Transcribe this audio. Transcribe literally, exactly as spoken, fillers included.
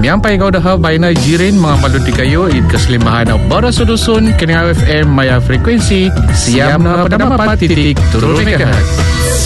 Miampai kau dah baina jirin mga balon di kayo id keslimahan na bara sudusun kini F M maya frekuensi siam na pada titik turun megahertz.